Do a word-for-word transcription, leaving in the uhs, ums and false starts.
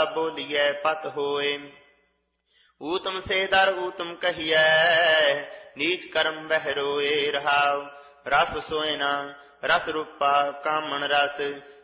ਬੋਲੀਐ ਪਤ ਹੋਏ। ਊਤਮ ਸੇ ਦਰ ਊਤਮ ਕਹੀਐ ਨੀਚ ਕਰਮ ਬਹਿ ਰੋਏ। ਰਹਾਉ ਰਸ ਸੋਇਨਾ ਰਸ ਰੂਪਾ ਕਾਮਣ ਰਸ